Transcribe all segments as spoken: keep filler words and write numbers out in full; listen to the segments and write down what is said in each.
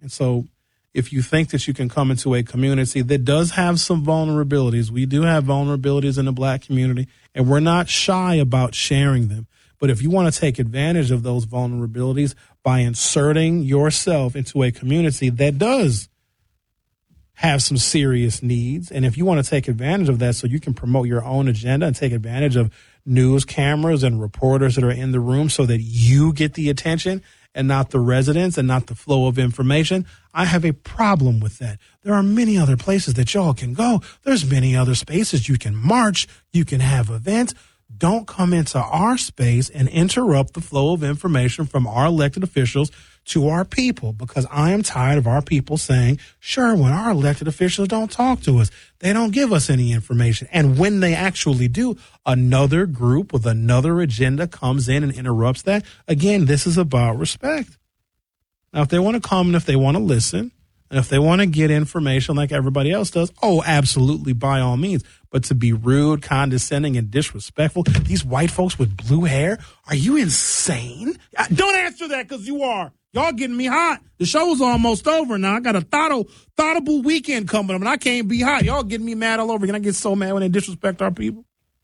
And so if you think that you can come into a community that does have some vulnerabilities, we do have vulnerabilities in the black community, and we're not shy about sharing them. But if you want to take advantage of those vulnerabilities by inserting yourself into a community that does have some serious needs, and if you want to take advantage of that so you can promote your own agenda and take advantage of news cameras and reporters that are in the room so that you get the attention and not the residents and not the flow of information, I have a problem with that. There are many other places that y'all can go. There's many other spaces you can march. You can have events. Don't come into our space and interrupt the flow of information from our elected officials to our people, because I am tired of our people saying, sure, when our elected officials don't talk to us, they don't give us any information. And when they actually do, another group with another agenda comes in and interrupts that. Again, this is about respect. Now, if they want to come and if they want to listen, and if they want to get information like everybody else does, oh, absolutely, by all means. But to be rude, condescending, and disrespectful, these white folks with blue hair, are you insane? Don't answer that, because you are. Y'all getting me hot. The show's almost over now. I got a thought- thoughtable weekend coming up, and I can't be hot. Y'all getting me mad all over again. I get so mad when they disrespect our people.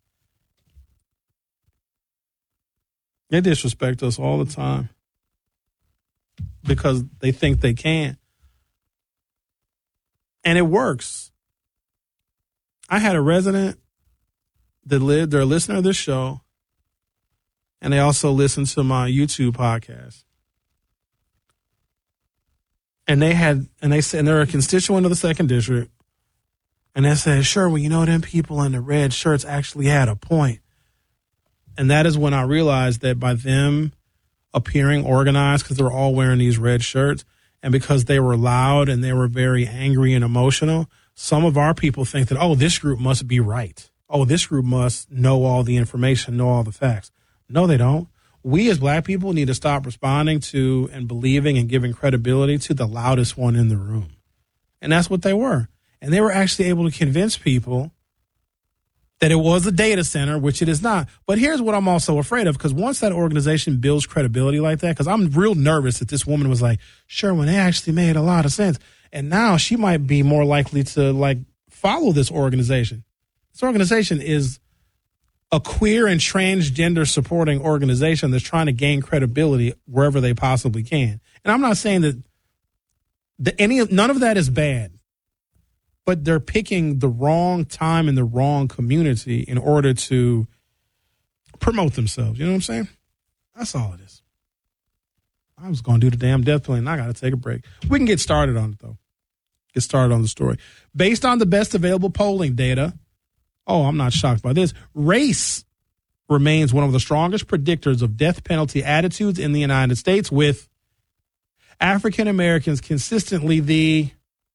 They disrespect us all the time because they think they can. And it works. I had a resident that lived, they're a listener of this show, and they also listen to my YouTube podcast. And they had, and they said, and they're a constituent of the second district. And they said, sure, well, you know, them people in the red shirts actually had a point. And that is when I realized that by them appearing organized, because they were all wearing these red shirts, and because they were loud and they were very angry and emotional, some of our people think that, oh, this group must be right. Oh, this group must know all the information, know all the facts. No, they don't. We as black people need to stop responding to and believing and giving credibility to the loudest one in the room. And that's what they were. And they were actually able to convince people that it was a data center, which it is not. But here's what I'm also afraid of, because once that organization builds credibility like that, because I'm real nervous that this woman was like, sure, when it actually made a lot of sense. And now she might be more likely to like follow this organization. This organization is a queer and transgender supporting organization that's trying to gain credibility wherever they possibly can. And I'm not saying that the, any of none of that is bad, but they're picking the wrong time and the wrong community in order to promote themselves. You know what I'm saying? That's all it is. I was going to do the damn death penalty, and I got to take a break. We can get started on it, though. Get started on the story. Based on the best available polling data, oh, I'm not shocked by this, race remains one of the strongest predictors of death penalty attitudes in the United States, with African Americans consistently the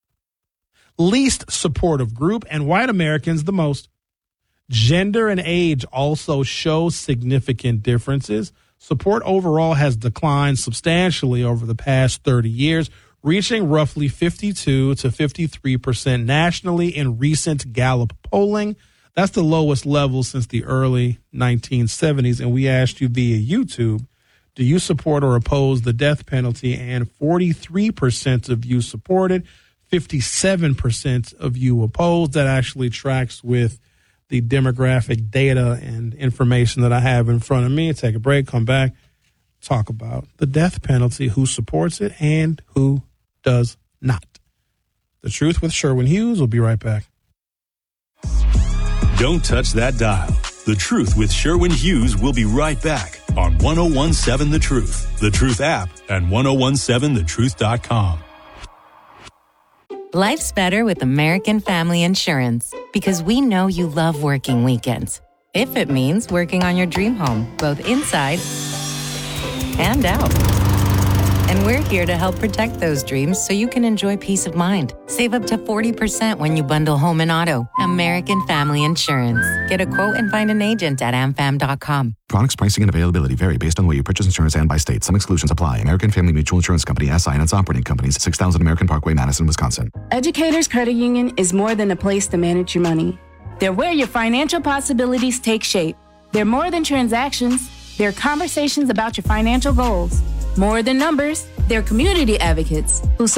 least supportive group and white Americans the most. Gender and age also show significant differences. Support overall has declined substantially over the past thirty years, reaching roughly fifty-two to fifty-three percent nationally in recent Gallup polling. That's the lowest level since the early nineteen seventies. And we asked you via YouTube, do you support or oppose the death penalty? And forty-three percent of you supported, fifty-seven percent of you opposed. That actually tracks with the demographic data and information that I have in front of me. Take a break, come back, talk about the death penalty, who supports it and who does not. The Truth with Sherwin Hughes. We'll be right back. Don't touch that dial. The Truth with Sherwin Hughes will be right back on one oh one seven The Truth, The Truth app, and ten seventeen the truth dot com. Life's better with American Family Insurance, because we know you love working weekends. If it means working on your dream home, both inside and out. And we're here to help protect those dreams so you can enjoy peace of mind. Save up to forty percent when you bundle home and auto. American Family Insurance. Get a quote and find an agent at a m fam dot com. Products, pricing, and availability vary based on the way you purchase insurance and by state. Some exclusions apply. American Family Mutual Insurance Company, S I and its operating companies, six thousand American Parkway, Madison, Wisconsin. Educators Credit Union is more than a place to manage your money. They're where your financial possibilities take shape. They're more than transactions. They're conversations about your financial goals. More than numbers, they're community advocates who